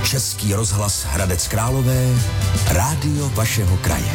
Český rozhlas Hradec Králové, rádio vašeho kraje.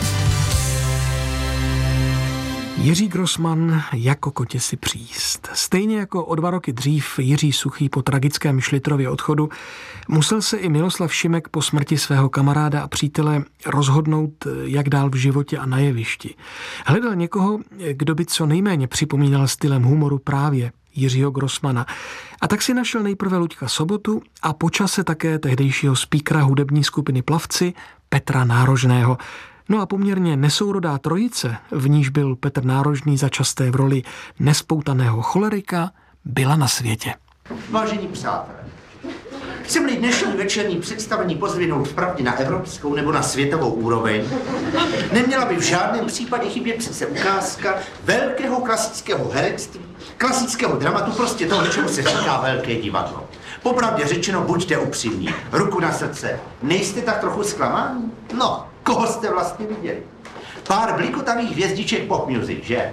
Jiří Grossmann jako kotě si příst. Stejně jako o 2 roky dřív Jiří Suchý po tragickém Šlitrově odchodu musel se i Miloslav Šimek po smrti svého kamaráda a přítele rozhodnout, jak dál v životě a na jevišti. Hledal někoho, kdo by co nejméně připomínal stylem humoru právě Jiřího Grossmanna. A tak si našel nejprve Luďka Sobotu a po čase také tehdejšího speakera hudební skupiny Plavci Petra Nárožného. No a poměrně nesourodá trojice, v níž byl Petr Nárožný začasté v roli nespoutaného cholerika, byla na světě. Vážení přátelé, chceme-li dnešní večerní představení pozdvihnout vpravdě na evropskou nebo na světovou úroveň, neměla by v žádném případě chybět přece ukázka velkého klasického herectví, klasického dramatu, prostě toho, čemu se říká velké divadlo. Popravdě řečeno, buďte upřímní, ruku na srdce, nejste tak trochu zklamáni? No, koho jste vlastně viděli? Pár blikotavých hvězdiček pop music, že?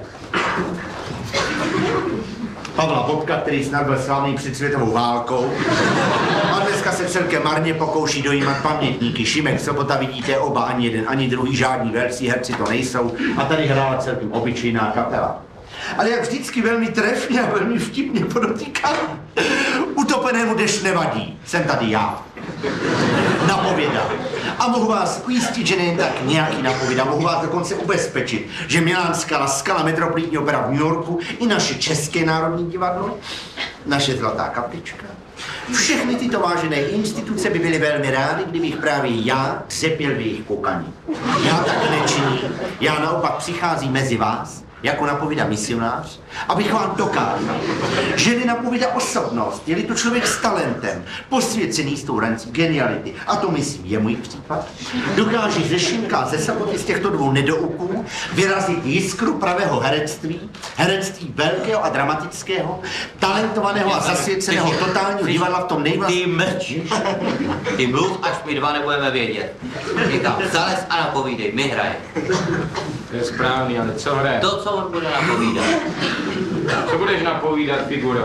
Pavla Bobka, který snad byl slavný před světovou válkou. A dneska se celkem marně pokouší dojímat pamětníky. Šimek, Sobota, vidíte oba, ani jeden, ani druhý, žádní velcí herci to nejsou. A tady hrála celkem obyčejná kapela. Ale jak vždycky velmi trefně a velmi vtipně podotýkám, utopenému dešť nevadí. Jsem tady já. Napověda. A mohu vás ujistit, že nejen tak nějaký napověda, mohu vás dokonce ubezpečit, že milánská La Scala, Metropolitní opera v New Yorku i naše České národní divadlo, naše Zlatá kaplička, všechny tyto vážené instituce by byly velmi rády, kdybych právě já třepěl v jejich koukaní. Já tak nečiním, já naopak přicházím mezi vás, jako napovídá misionář, abych vám dokázal, že nenapovídá osobnost, je-li to člověk s talentem, posvěcený s tou rancí geniality, a to myslím je můj případ, dokáže ze Šimka a ze Soboty z těchto dvou nedouků vyrazit jiskru pravého herectví, herectví velkého a dramatického, talentovaného a zasvěceného totálního divadla v tom Ty mlčíš. Ty mluv, až my dva nebudeme vědět. Ty tam zalez a napovídej, my hrajeme. To je správný, ale co hraje? To, co on bude napovídat. Co budeš napovídat, figuro?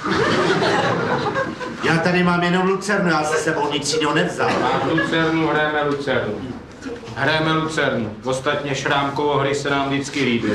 Já tady mám jenom lucernu, já se sebou nic jiného nevzal. Máš lucernu, hrajeme lucernu. Hrajeme lucernu. Ostatně Šrámkovo hry se nám vždycky líbí.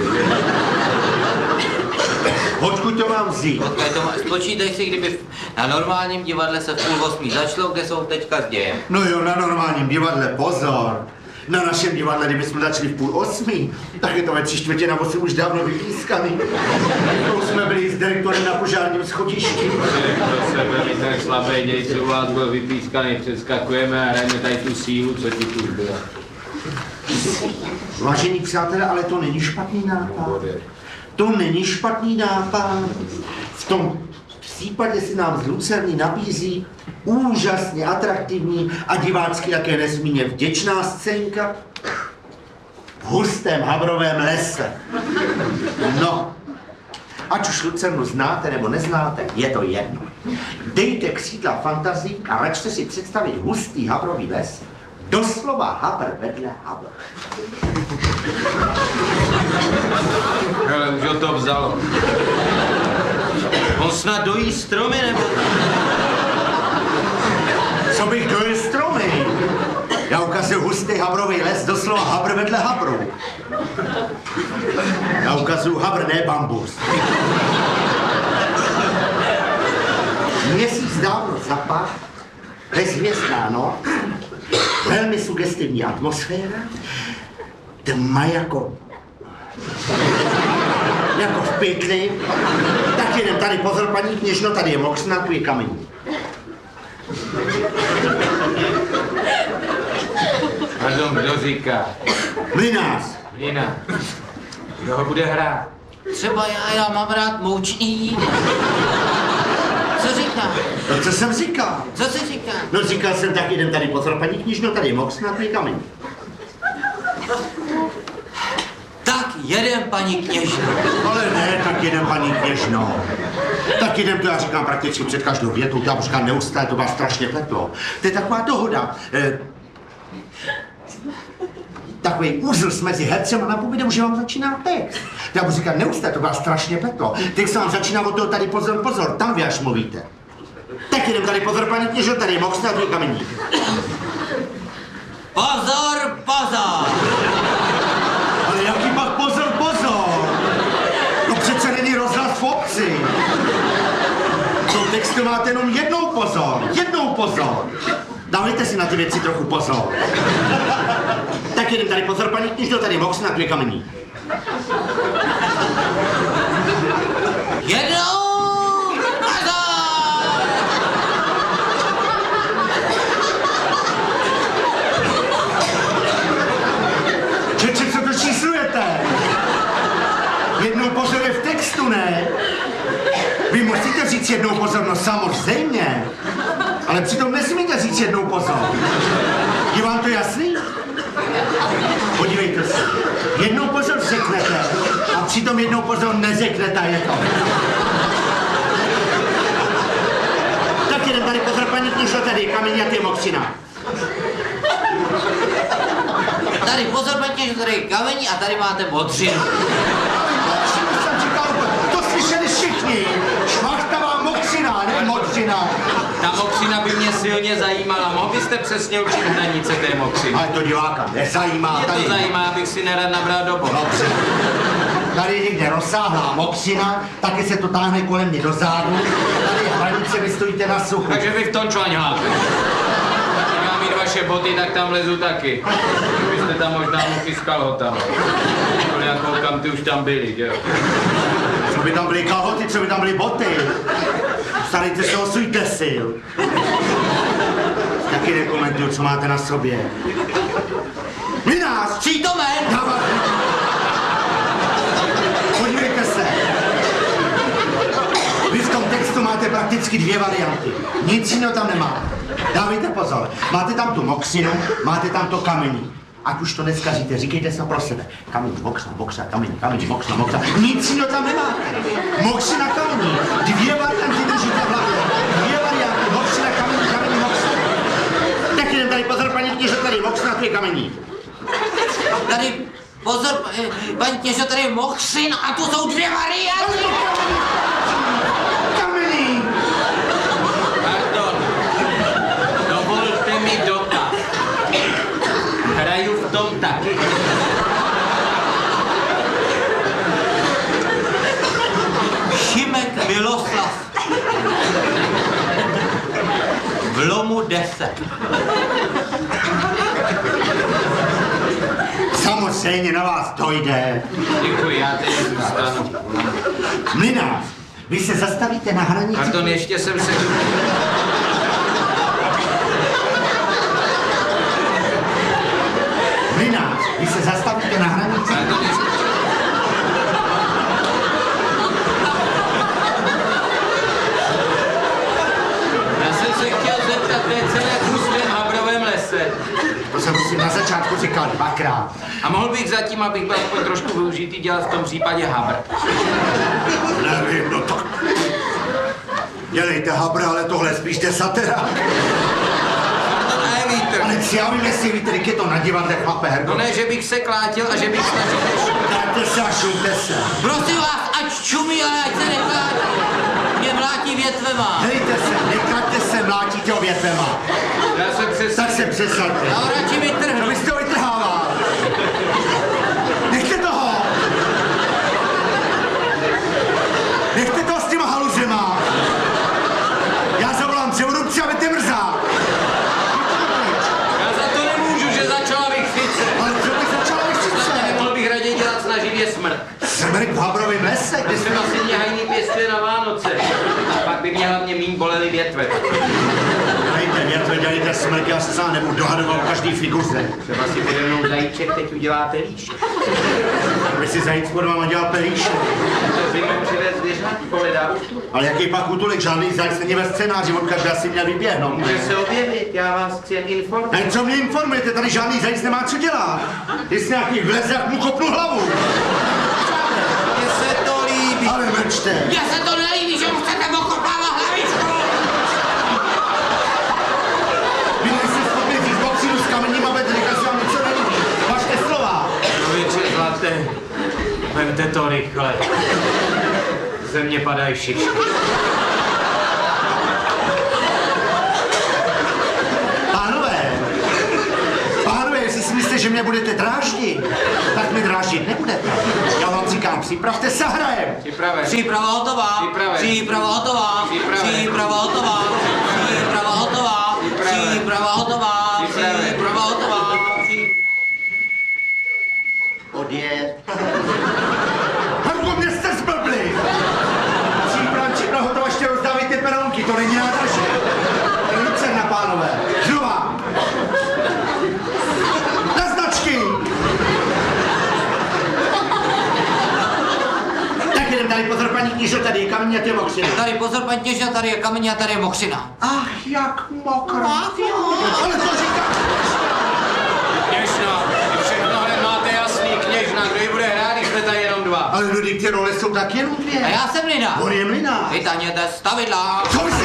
Odkud to mám vzít? Spočítej si, kdyby na normálním divadle se v 7:30 začalo, kde jsou teďka s dějem. No jo, na normálním divadle, pozor. Na našem divadle, kdybychom začali v 7:30, tak je to ve 7:45 už dávno vypískaný. To už jsme byli s direktorem na požárním schodišti. Pro sebe, my ten slabý děj, co u vás byl vypískaný, přeskakujeme a hrajeme tady tu sílu, co ti tu byla. Vážení přátelé, ale to není špatný nápad. To není špatný nápad. V tom případě si nám z Lucerny nabízí úžasně atraktivní a divácky také nesmírně vděčná scénka v hustém havrovém lese. No, ať už Lucernu znáte nebo neznáte, je to jedno. Dejte křídla fantazii a račte si představit hustý havrový les, doslova havr vedle havr. Hele, už ho to vzalo. On snad dojí stromy, nebo? Co bych dojel stromy? Já ukazuju hustý havrový les, doslova havr vedle havru. Já ukazuju havr, ne bambus. Měsíc dávno zapach, bezhvězdná noc, velmi sugestivní atmosféra, tma jako v pytli. Tak jdem tady, pozor, paní kněžno, tady je mokřina, tu je kamení. Pardon, kdo říká? Mlynář. Mlynář. Kdo ho bude hrát? Třeba já mám rád moučný. Co říká? No, co jsem říkal? Co jsi říká? No, říkal jsem, tak jdem tady, pozor, paní kněžno, tady je mokřina, tu je kamení. Tak jedem, paní kněžno. Ale ne, tak jedem, paní kněžno. Tak jdem, to já říkám prakticky před každou větou, já říkám neustále, to vás strašně pletlo. To je taková dohoda. Takový úzl mezi hercem a napovídem, že vám začíná text. Já budu říkat neustále, to vás strašně pletlo. Text se vám začíná od toho tady pozor, tam vy až mluvíte. Tak jdem tady pozor, paní kněžo, tady je Moxna a tvůj kameník. Pozor, pozor! Ale jaký pak pozor, pozor? No přece není rozhlas v obci. V tom textu máte jenom jednou pozor. Dávejte si na ty věci trochu pozor. Tak jdem tady pozor, paní kněžo, tady je Moxna a tvůj kameník. Jednou! Čeče, co to číslujete? Jednou pozor je v textu, ne? Vy musíte říct jednou pozor, no samozřejmě. Ale přitom nesmíte říct jednou pozor. Je vám to jasný? Podívejte se. Jednou pozor řeknete a přitom jednou pozor neřeknete, je to. Tak jdem tady pozor, paní kněžo, tady Kamení a ty Moxina. Tady pozor, paní, tady je Kamení a tady máte Modřinu. Jsem říkal, to slyšeli všichni. Šmachtavá Moxina, ne Modřina. Ta Moxina by mě silně zajímala. Mohl byste přesně určit hranice té Moxiny? Ale to diváka nezajímá. Mě Tady. to zajímá, abych si nerad nabral do boha. Dobře. Tady je někde rozsáhlá Moxina, taky se to táhne kolem mě do zádu. Tady je hranice, vy stojíte na suchu. Takže vy v tom čvaňháte. Mám mít vaše boty, tak tam lezu taky. Vy jste tam možná mohl s kalhotama. Já koukám, ty už tam byli, že jo? Co by tam byly kalhoty, co by tam byly boty? Starejte se o svůj desil. Taky nekomentuju, co máte na sobě. Vy nás! Přítomen! Podívejte se. Vy v tom textu máte prakticky dvě varianty. Nic jiného tam nemá. Dávejte pozor. Máte tam tu Moxinu, máte tam to Kamení. Ať už to neskažíte, říkejte se pro sebe. Kamení, Moxna, Kamení, Moxna. Nic jiného tam nemáte. Moxina, Kamení. Dvě varianty držíte v hlavě. Dvě varianty. Moxina, Kamení, Moxna. Tak jdem tady pozor, paní kněžo, tady Moxna, tu je Kamení. Tady pozor, paní kněžo, tady je Moxin a tu jsou dvě varianty. Kamení. Pardon. Dovolte mi dotaz. Hraju v tom taky. Šimek Miloslav. V lomu 10. Samozřejmě na vás to jde. Děkuji, já teď zůstanu. Mlynář, vy se zastavíte na hranici. Pardon, ještě jsem se... Mlynář, vy se zastavíte na hranici. Pardon, ještě... Já jsem se chtěl zeptat, to je celé v tom Habrovém lese. To jsem si na začátku říkal dvakrát. A mohl bych zatím, abych byl aspoň trošku využitý, dělat v tom případě habr. Nevím, no to... Dělejte habra, ale tohle spíš desatera. To ne, Vítr. Ale já vím, jestli víte, jak je to na divadle, chlape, Herko. No ne, že bych se klátil a že bych snažil Dajte se a šumte se. Prosím vás, ať čumí, ale ať se neklátí. Mě mlátí větvema. Dejte se, nekraťte se, mlátíte o větvema. Já jsem přesně... Tak se přesaďte. Já ho radši To vytrhnu. byste ho vytrhával. Nechte toho. Nechte toho s těma haluzema. Já zavolám převodobce a vete mrzá. Já za to nemůžu, že začala vychřice. Ale co by začala vychřice? Mohl bych raději dělat snaživě smrt. Smrk v Habrovém lese, kde Když jsme jsem asi mě hajný pěstuje na Vánoce. Pak by mě hlavně míň bolely větve. Dejte větve, dělejte smrk, já se sám nebudu dohadovat o každý figuře. Třeba si pode mnou zajíček teď udělá pelíšek. Aby si zajíc pod váma dělal pelíšek. To zimou přivez zvěřat, koledá. Ale jaký pak útulek, žádný zajíc není ve scénáři, od každého si měl vyběhnout. Může se objevit, já vás chci jen informovat. Ne, co mě informujete, tady žádný zajíc nemá co dělat. Ty jsi nějaký vlez, jak mu kopnu hlavu. Mně se to líbí. Ale mlčte. Mně se to nelíbí, že mu chcete okopávat hlavičku. Vy nejste schopni říct Moxinu s Kamením a Bedrika, si vám něco nelíbí. Vašte slova. Člověče zlaté, vemte to rychle. Ze mě padají šišky. nebudete dráždit, tak mi dráždit nebudete. Já vám říkám, připravte se, hrajem. Připraven. Příprava hotová. Připraven. Příprava hotová. Připraven. Příprava hotová. Příprava hotová. Připraven. Příprava hotová. Připraven. Příprava hotová. Odjet. Harko, mě jste zblbli. Příprava hotová, ještě rozdávejte peronky, to není nádraží. Lucerna, pánové. Znova. Na značky. Tak jdem tady, pozor, paní knížo, tady je kamení a ty mokřina. Tady pozor, paní kněžna, tady je kamení a tady je mokřina. Ach, jak mokro. Ale to říká. Kněžna, vy všechno hned máte jasný, kněžna, kdo ji bude hrát, když jsme tady jenom dva. Ale lidi, ty role jsou tak jenom A dvě. já jsem Lina. On je mlynář. Vytaněte stavidla. Co vy si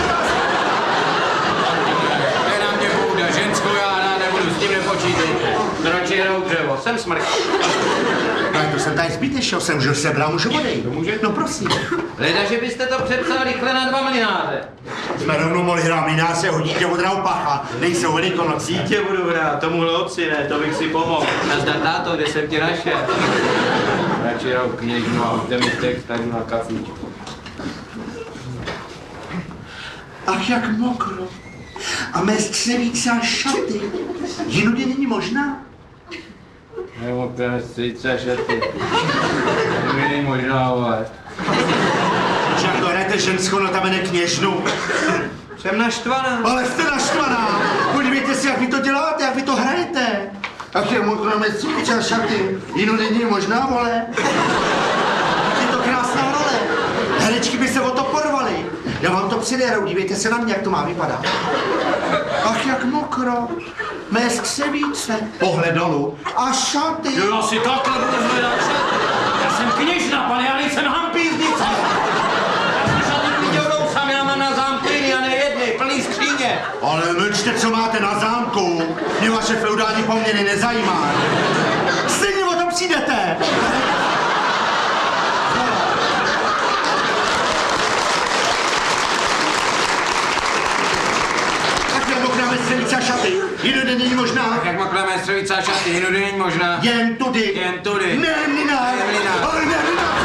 To je na mě půjde, ženskou já hrát nebudu, s tím nepočítejte. Radši hrou dřevo, jsem smrk. Ale to jsem tady zbytečně, jsem už sebral, můžu odejít. můžete. No prosím. Leda, že byste to přepsal rychle na 2 mlynáře. Jsme rovnou mohli hrát mlynáře, hodíte od Raupacha, nejsou velikonocí. Dítě budu hrát, tomuhle otci ne, to bych si pomohl. Nazdar táto, kde jsem ti našel? Radši hrou kněžnu a hoďte mi text tady na kafíčku. Ach, jak mokro. A mé střevíce a šaty. Jinudy není možná? Nebo střevíce a šaty. To mi není možná, vole. Že jako hrajete ženskou, no tam jde kněžnu. Jsem naštvaná. Ale jste naštvaná. Podívejte si, jak vy to děláte, jak vy to hrajete. Ach, je mokro, mé střevíce a šaty. Jinudy není možná, vole. Je to krásná role. Herečky by se o to porvaly. Já vám to přiderou, dívejte se na mě, jak to má vypadat. Ach, jak mokro. Mé skřevíce. Pohled dolů. A šaty. Já si takhle budu zvedat šaty. Já jsem kněžna, pane, já nejsem hampíznice. Já jsem šaty viděl sám, já mám na zámku jiný a ne jedny, plný skříně. Ale mlčte, co máte na zámku. Mě vaše feudální poměry nezajímá. Stejně o tom přijdete. Tak jak mokráme střevíce a šaty. Jinudy není možná. Jak makláme střevíce a šaty, jinudy není možná. Jen tudy. Jen tudy. Ne, mlynář. Ne, mlynář. Ale ne, mlynář.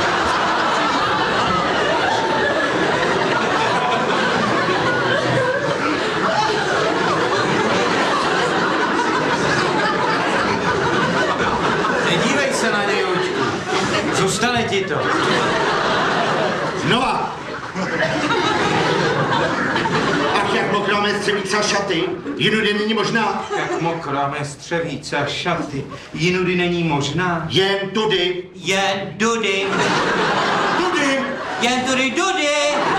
Nedívej se na něj, Luďku. Zůstane ti to. Znova. Ach, jak mokráme střevíce a šaty. Jinudy není možná. Jak mokráme střevíce a šaty, jinudy není možná. Jen tudy. Jen dudy. Tudy. Jen tudy dudy.